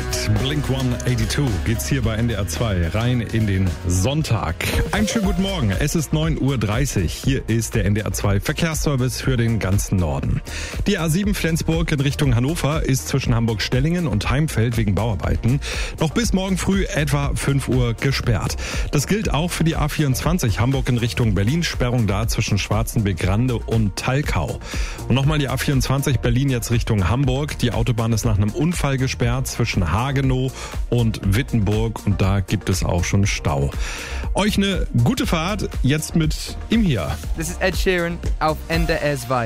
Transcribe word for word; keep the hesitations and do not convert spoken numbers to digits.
Mit Blink hundertzweiundachtzig geht's hier bei N D R zwei rein in den Sonntag. Einen schönen guten Morgen. Es ist neun Uhr dreißig. Hier ist der N D R zwei Verkehrsservice für den ganzen Norden. Die A sieben Flensburg in Richtung Hannover ist zwischen Hamburg-Stellingen und Heimfeld wegen Bauarbeiten noch bis morgen früh etwa fünf Uhr gesperrt. Das gilt auch für die A vierundzwanzig Hamburg in Richtung Berlin. Sperrung da zwischen Schwarzenbeck-Rande und Talkau. Und nochmal die A vierundzwanzig Berlin jetzt Richtung Hamburg. Die Autobahn ist nach einem Unfall gesperrt zwischen Hagenow und Wittenburg und da gibt es auch schon Stau. Euch eine gute Fahrt jetzt mit ihm hier. This is Ed Sheeran auf N D R zwei.